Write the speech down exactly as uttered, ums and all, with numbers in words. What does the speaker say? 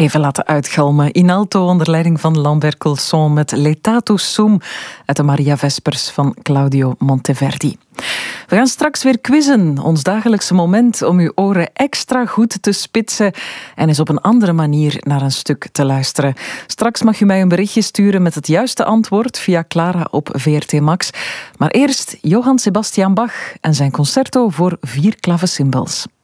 Even laten uitgalmen. In alto onder leiding van Lambert Colson met L'Etato Sum uit de Maria Vespers van Claudio Monteverdi. We gaan straks weer quizzen. Ons dagelijkse moment om uw oren extra goed te spitsen en eens op een andere manier naar een stuk te luisteren. Straks mag u mij een berichtje sturen met het juiste antwoord via Clara op V R T Max. Maar eerst Johann Sebastian Bach en zijn concerto voor vier klavecimbals.